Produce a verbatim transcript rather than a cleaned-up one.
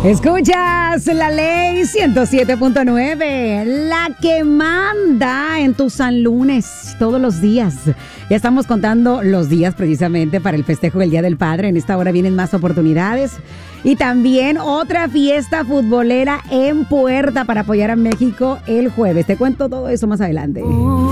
Escuchas la ley ciento siete punto nueve, la que manda en tu San Lunes todos los días. Ya estamos contando los días precisamente para el festejo del Día del Padre. En esta hora vienen más oportunidades y también otra fiesta futbolera en puerta para apoyar a México el jueves. Te cuento todo eso más adelante.